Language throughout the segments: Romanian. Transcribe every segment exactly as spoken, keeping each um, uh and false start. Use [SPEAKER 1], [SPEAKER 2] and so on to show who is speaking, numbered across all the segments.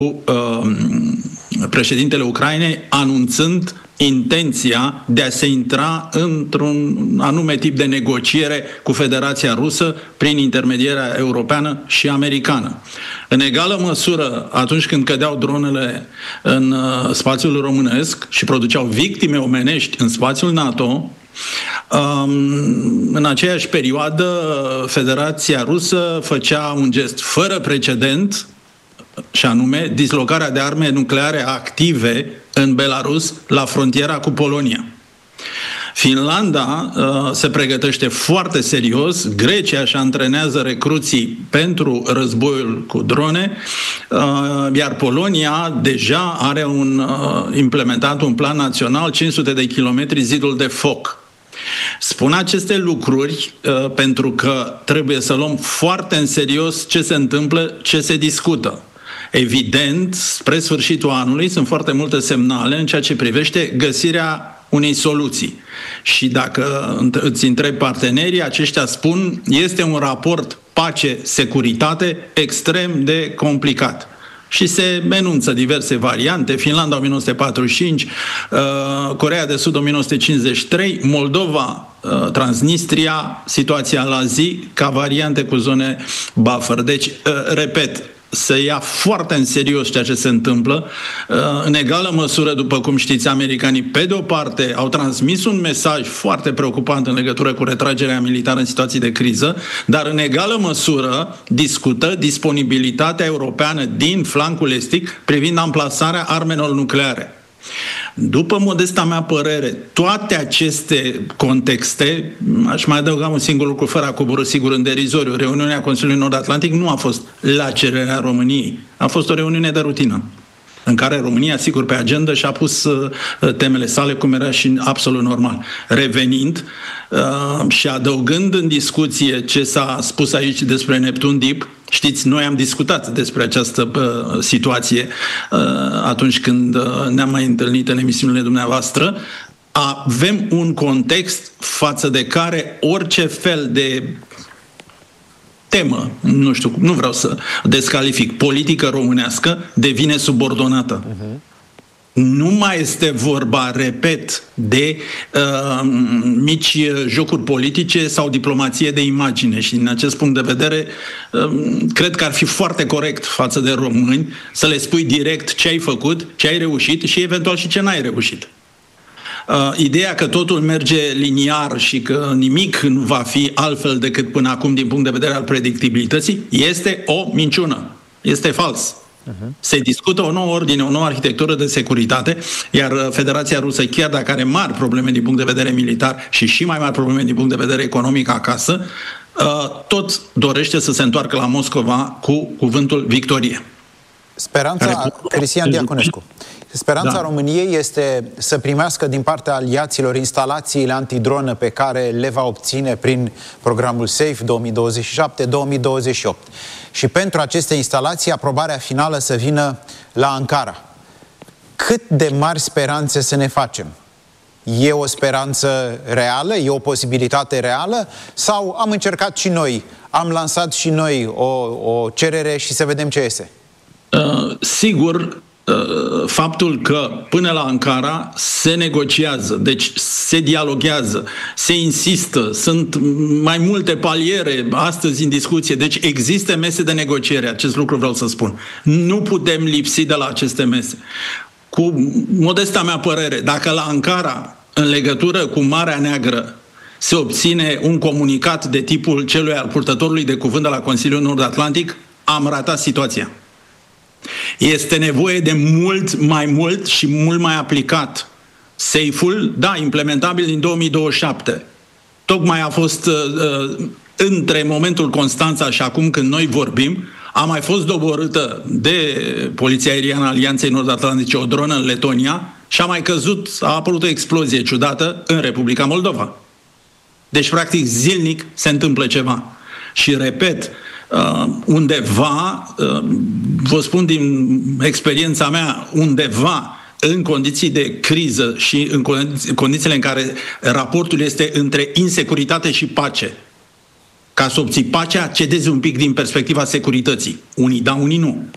[SPEAKER 1] uh, președintele Ucrainei anunțând intenția de a se intra într-un anume tip de negociere cu Federația Rusă prin intermedierea europeană și americană. În egală măsură, atunci când cădeau dronele în uh, spațiul românesc și produceau victime omenești în spațiul NATO, în aceeași perioadă, Federația Rusă făcea un gest fără precedent, și anume dislocarea de arme nucleare active în Belarus, la frontiera cu Polonia. Finlanda uh, se pregătește foarte serios, Grecia își antrenează recruții pentru războiul cu drone, uh, iar Polonia deja are un, uh, implementat un plan național, cinci sute de kilometri zidul de foc. Spun aceste lucruri uh, pentru că trebuie să luăm foarte în serios ce se întâmplă, ce se discută. Evident, spre sfârșitul anului sunt foarte multe semnale în ceea ce privește găsirea unei soluții. Și dacă îți întrebi partenerii, aceștia spun, este un raport pace-securitate extrem de complicat. Și se enunță diverse variante, Finlanda o mie nouă sute patruzeci și cinci, Coreea de Sud o mie nouă sute cincizeci și trei, Moldova, Transnistria, situația la zi, ca variante cu zone buffer. Deci, repet, să ia foarte în serios ceea ce se întâmplă. În egală măsură, după cum știți, americanii, pe de o parte, au transmis un mesaj foarte preocupant în legătură cu retragerea militară în situații de criză, dar în egală măsură discută disponibilitatea europeană din flancul estic privind amplasarea armelor nucleare. După modesta mea părere, toate aceste contexte, aș mai adăuga un singur lucru fără a coborî sigur în derizoriu, reuniunea Consiliului Nord-Atlantic nu a fost la cererea României, a fost o reuniune de rutină, în care România, sigur, pe agenda și-a pus uh, temele sale, cum era și absolut normal. Revenind uh, și adăugând în discuție ce s-a spus aici despre Neptun Deep, știți, noi am discutat despre această uh, situație uh, atunci când uh, ne-am mai întâlnit în emisiunile dumneavoastră. Avem un context față de care orice fel de temă, nu știu, nu vreau să descalific, politică românească devine subordonată. Uh-huh. Nu mai este vorba, repet, de uh, mici jocuri politice sau diplomație de imagine și din acest punct de vedere uh, cred că ar fi foarte corect față de români să le spui direct ce ai făcut, ce ai reușit și eventual și ce n-ai reușit. Uh, ideea că totul merge liniar și că nimic nu va fi altfel decât până acum din punct de vedere al predictibilității este o minciună. Este fals. Uh-huh. Se discută o nouă ordine, o nouă arhitectură de securitate, iar Federația Rusă, chiar dacă are mari probleme din punct de vedere militar și și mai mari probleme din punct de vedere economic acasă, uh, tot dorește să se întoarcă la Moscova cu cuvântul victorie.
[SPEAKER 2] Speranța, care... Cristian Diaconescu, speranța da. României este să primească din partea aliaților instalațiile antidronă pe care le va obține prin programul SAFE două mii douăzeci și șapte două mii douăzeci și opt. Și pentru aceste instalații, aprobarea finală să vină la Ankara. Cât de mari speranțe să ne facem? E o speranță reală? E o posibilitate reală? Sau am încercat și noi, am lansat și noi o, o cerere și să vedem ce iese?
[SPEAKER 1] Uh, sigur, uh, faptul că până la Ankara se negociază, deci se dialoghează, se insistă, sunt mai multe paliere astăzi în discuție, deci există mese de negociere, acest lucru vreau să spun. Nu putem lipsi de la aceste mese. Cu modesta mea părere, dacă la Ankara, în legătură cu Marea Neagră, se obține un comunicat de tipul celui al purtătorului de cuvânt de la Consiliul Nord-Atlantic, am ratat situația. Este nevoie de mult mai mult și mult mai aplicat. SAFE-ul, da, implementabil din două mii douăzeci și șapte. Tocmai a fost uh, între momentul Constanța și acum când noi vorbim, a mai fost doborâtă de Poliția Aeriană Alianței Nord-Atlantice o dronă în Letonia și a mai căzut, a apărut o explozie ciudată în Republica Moldova. Deci, practic, zilnic se întâmplă ceva. Și, repet, Uh, undeva, uh, vă spun din experiența mea, undeva în condiții de criză și în condiții, condițiile în care raportul este între insecuritate și pace, ca să obții pacea, cedezi un pic din perspectiva securității. Unii da, unii nu.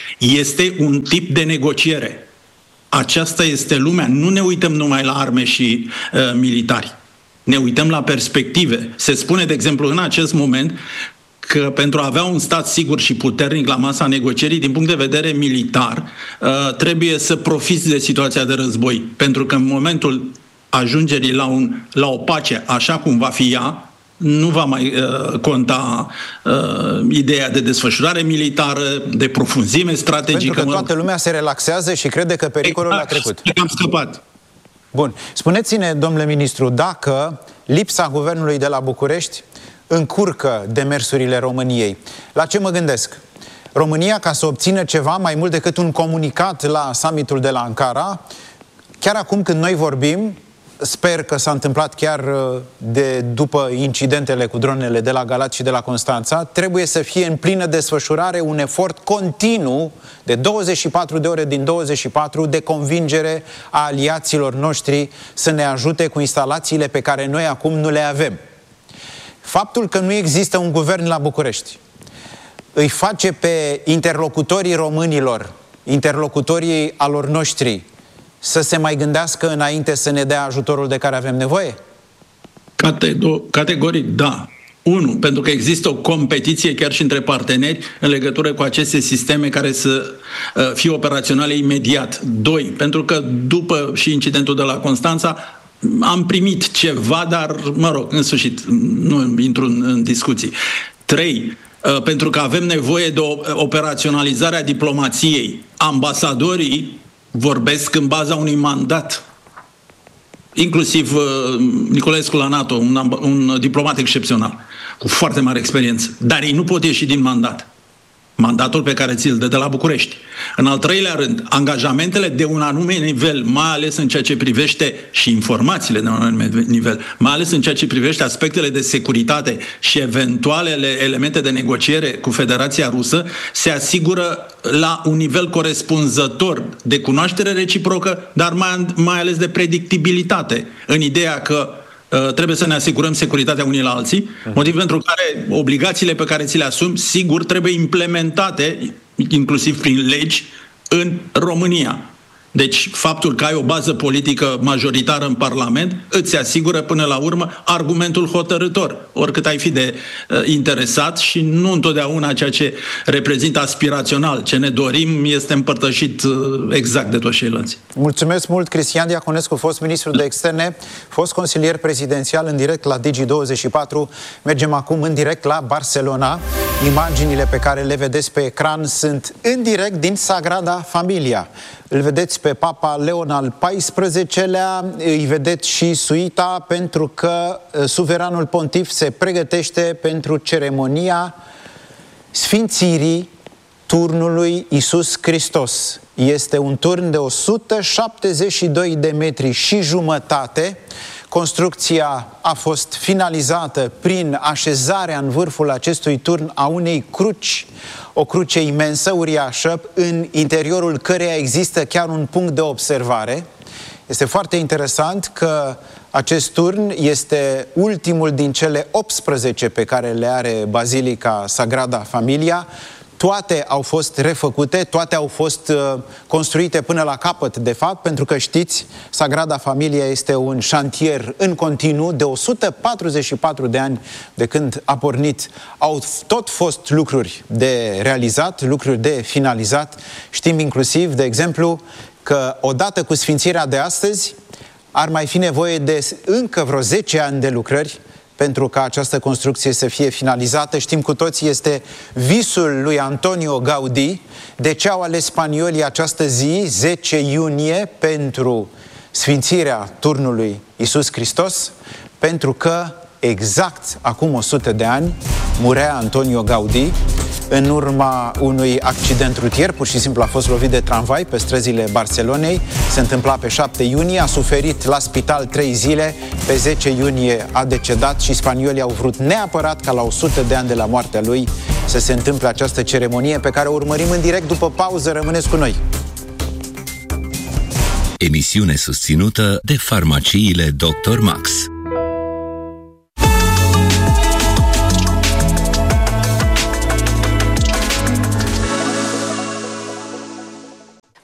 [SPEAKER 1] Este un tip de negociere. Aceasta este lumea. Nu ne uităm numai la arme și uh, militari. Ne uităm la perspective. Se spune, de exemplu, în acest moment că pentru a avea un stat sigur și puternic la masa negocierii, din punct de vedere militar, uh, trebuie să profiți de situația de război. Pentru că în momentul ajungerii la, un, la o pace, așa cum va fi ea, nu va mai uh, conta uh, ideea de desfășurare militară, de profunzime strategică.
[SPEAKER 2] Pentru că toată lumea se relaxează și crede că pericolul exact, a trecut.
[SPEAKER 1] Am scăpat.
[SPEAKER 2] Bun. Spuneți-ne, domnule ministru, dacă lipsa guvernului de la București încurcă demersurile României. La ce mă gândesc? România, ca să obțină ceva mai mult decât un comunicat la summitul de la Ankara, chiar acum când noi vorbim, sper că s-a întâmplat chiar de după incidentele cu dronele de la Galați și de la Constanța, trebuie să fie în plină desfășurare un efort continuu de douăzeci și patru de ore din douăzeci și patru de convingere a aliaților noștri să ne ajute cu instalațiile pe care noi acum nu le avem. Faptul că nu există un guvern la București îi face pe interlocutorii românilor, interlocutorii alor noștri, să se mai gândească înainte să ne dea ajutorul de care avem nevoie?
[SPEAKER 1] Categoric, da. Unu, pentru că există o competiție chiar și între parteneri în legătură cu aceste sisteme care să uh, fie operaționale imediat. Doi, pentru că după și incidentul de la Constanța am primit ceva, dar, mă rog, în sfârșit, nu intru în, în discuții. Trei, uh, pentru că avem nevoie de o operaționalizare a diplomației. Ambasadorii vorbesc în baza unui mandat. Inclusiv uh, Niculescu la NATO, un, un diplomat excepțional, cu foarte mare experiență. Dar ei nu pot ieși din mandat. Mandatul pe care ți-l dă de la București. În al treilea rând, angajamentele de un anume nivel, mai ales în ceea ce privește și informațiile de un anume nivel, mai ales în ceea ce privește aspectele de securitate și eventualele elemente de negociere cu Federația Rusă, se asigură la un nivel corespunzător de cunoaștere reciprocă, dar mai, mai ales de predictibilitate, în ideea că trebuie să ne asigurăm securitatea unii la alții, motiv pentru care obligațiile pe care ți le asumi, sigur, trebuie implementate, inclusiv prin legi, în România. Deci, faptul că ai o bază politică majoritară în Parlament îți asigură până la urmă argumentul hotărâtor, oricât ai fi de uh, interesat, și nu întotdeauna ceea ce reprezintă aspirațional. Ce ne dorim este împărtășit uh, exact de toți ceilalți.
[SPEAKER 2] Mulțumesc mult, Cristian Diaconescu, fost ministru de externe, fost consilier prezidențial în direct la Digi douăzeci și patru. Mergem acum în direct la Barcelona. Imaginile pe care le vedeți pe ecran sunt în direct din Sagrada Familia. Îl vedeți pe Papa Leon al paisprezecelea, îi vedeți și suita, pentru că suveranul pontif se pregătește pentru ceremonia sfințirii turnului Iisus Hristos. Este un turn de o sută șaptezeci și doi de metri și jumătate. Construcția a fost finalizată prin așezarea în vârful acestui turn a unei cruci, o cruce imensă, uriașă, în interiorul căreia există chiar un punct de observare. Este foarte interesant că acest turn este ultimul din cele optsprezece pe care le are Bazilica Sagrada Familia. Toate au fost refăcute, toate au fost uh, construite până la capăt, de fapt, pentru că știți, Sagrada Familia este un șantier în continuu de o sută patruzeci și patru de ani de când a pornit. Au tot fost lucruri de realizat, lucruri de finalizat. Știm inclusiv, de exemplu, că odată cu sfințirea de astăzi ar mai fi nevoie de încă vreo zece ani de lucrări pentru ca această construcție să fie finalizată. Știm cu toții, este visul lui Antonio Gaudí. De ce au ales spaniolii această zi, zece iunie, pentru sfințirea turnului Iisus Hristos? Pentru că exact acum o sută de ani murea Antonio Gaudí în urma unui accident rutier. Pur și simplu a fost lovit de tramvai pe străzile Barcelonei. Se întâmpla pe șapte iunie, a suferit la spital trei zile, pe zece iunie a decedat și spaniolii au vrut neapărat ca la o sută de ani de la moartea lui să se întâmple această ceremonie pe care o urmărim în direct după pauză. Rămâneți cu noi!
[SPEAKER 3] Emisiune susținută de farmaciile doctor Max.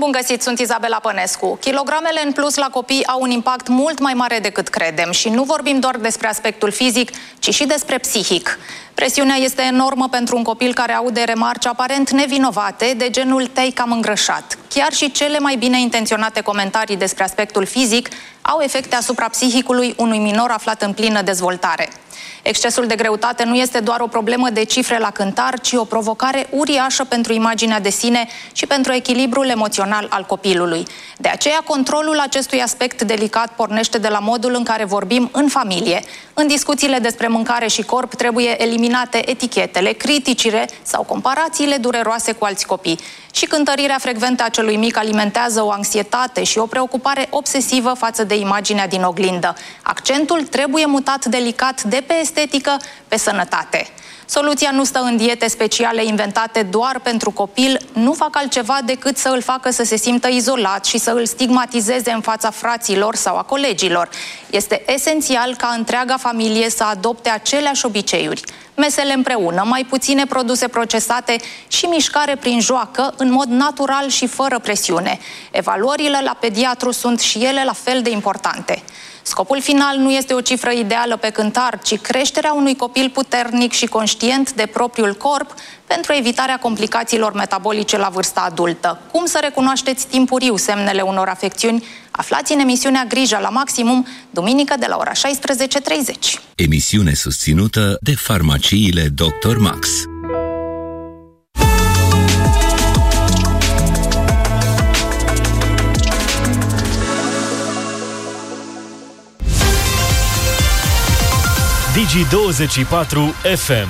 [SPEAKER 4] Bun găsit, sunt Izabela Pănescu. Kilogramele în plus la copii au un impact mult mai mare decât credem și nu vorbim doar despre aspectul fizic, ci și despre psihic. Presiunea este enormă pentru un copil care aude remarci aparent nevinovate de genul "te-ai cam îngrășat". Chiar și cele mai bine intenționate comentarii despre aspectul fizic au efecte asupra psihicului unui minor aflat în plină dezvoltare. Excesul de greutate nu este doar o problemă de cifre la cântar, ci o provocare uriașă pentru imaginea de sine și pentru echilibrul emoțional al copilului. De aceea, controlul acestui aspect delicat pornește de la modul în care vorbim în familie. În discuțiile despre mâncare și corp trebuie eliminate etichetele, criticile sau comparațiile dureroase cu alți copii. Și cântărirea frecventă a celui mic alimentează o anxietate și o preocupare obsesivă față de imaginea din oglindă. Accentul trebuie mutat delicat de pe estetică pe sănătate. Soluția nu stă în diete speciale inventate doar pentru copil, nu fac altceva decât să îl facă să se simtă izolat și să îl stigmatizeze în fața fraților sau a colegilor. Este esențial ca întreaga familie să adopte aceleași obiceiuri. Mesele împreună, mai puține produse procesate și mișcare prin joacă, în mod natural și fără presiune. Evaluările la pediatru sunt și ele la fel de importante. Scopul final nu este o cifră ideală pe cântar, ci creșterea unui copil puternic și conștient de propriul corp pentru evitarea complicațiilor metabolice la vârsta adultă. Cum să recunoașteți timpuriu semnele unor afecțiuni? Aflați în emisiunea Grija la Maximum, duminică de la ora șaisprezece treizeci.
[SPEAKER 3] Emisiune susținută de farmaciile doctor Max.
[SPEAKER 5] Digi douăzeci și patru F M.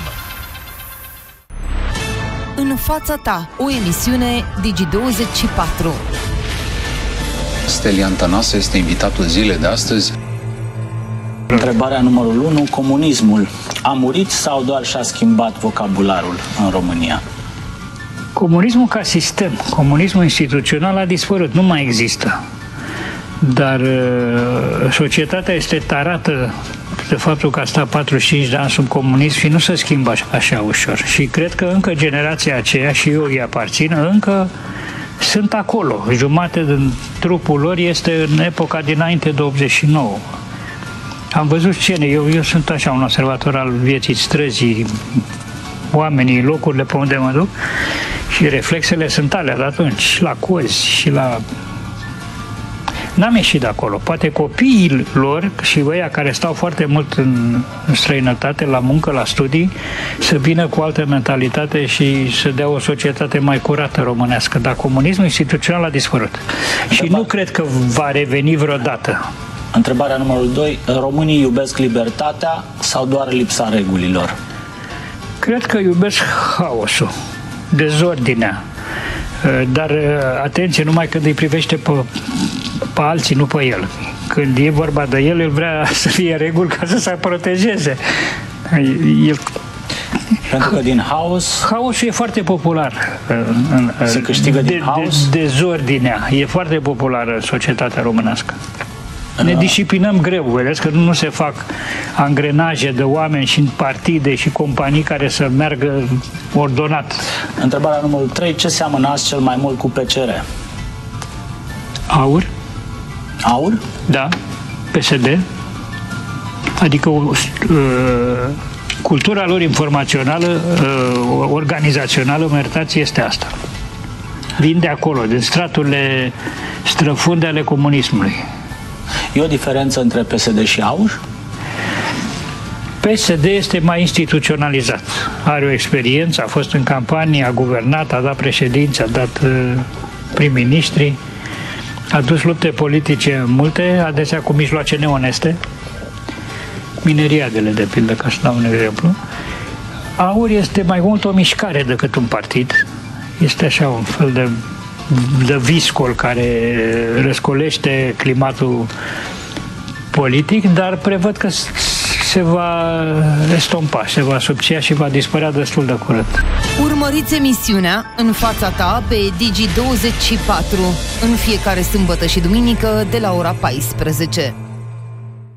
[SPEAKER 6] În fața ta, o emisiune Digi douăzeci și patru.
[SPEAKER 7] Stelian Tănase este invitatul zilei de astăzi.
[SPEAKER 8] Întrebarea numărul unu. Comunismul a murit sau doar și-a schimbat vocabularul în România?
[SPEAKER 9] Comunismul ca sistem, comunismul instituțional a dispărut, nu mai există. Dar societatea este tarată de faptul că a stat patruzeci și cinci de ani sub comunism și nu se schimbă așa, așa ușor. Și cred că încă generația aceea, și eu îi aparțin, încă sunt acolo. Jumate din trupul lor este în epoca dinainte de optzeci și nouă. Am văzut scene, eu, eu sunt așa un observator al vieții străzii, oamenii, locurile pe unde mă duc, și reflexele sunt alea de atunci, la cozi și la... N-am ieșit de acolo. Poate copiii lor și ăia care stau foarte mult în străinătate, la muncă, la studii, să vină cu altă mentalitate și să dea o societate mai curată românească. Dar comunismul instituțional a dispărut. Și nu cred că va reveni vreodată.
[SPEAKER 8] Întrebarea numărul doi. Românii iubesc libertatea sau doar lipsa regulilor?
[SPEAKER 9] Cred că iubesc haosul, dezordinea. Dar atenție, numai când îi privește pe, pe alții, nu pe el. Când e vorba de el, el vrea să fie reguli ca să se protejeze. El...
[SPEAKER 8] Pentru că din haos...
[SPEAKER 9] Haosul e foarte popular.
[SPEAKER 8] Se câștigă din
[SPEAKER 9] de,
[SPEAKER 8] haos?
[SPEAKER 9] De, dezordinea e foarte populară în societatea românească. Ne disciplinăm greu, vedeți că nu se fac angrenaje de oameni și în partide și companii care să meargă ordonat.
[SPEAKER 8] Întrebarea numărul trei. Ce seamănați cel mai mult cu P C R?
[SPEAKER 9] Aur.
[SPEAKER 8] Aur?
[SPEAKER 9] Da. P S D. Adică uh, cultura lor informațională, uh, organizațională, mă iertați, este asta. Vin de acolo, din straturile străfunde ale comunismului.
[SPEAKER 8] E o diferență între P S D și Aur?
[SPEAKER 9] P S D este mai instituționalizat. Are o experiență, a fost în campanie, a guvernat, a dat președinți, a dat uh, prim-ministri, a dus lupte politice multe, adesea cu mijloace neoneste, mineriadele, de pildă, ca să dau un exemplu. Aur este mai mult o mișcare decât un partid. Este așa un fel de de viscol care răscolește climatul politic, dar prevăd că se va estompa, se va subția și va dispărea destul de curând.
[SPEAKER 6] Urmăriți emisiunea În fața ta pe Digi douăzeci și patru în fiecare sâmbătă și duminică de la ora paisprezece.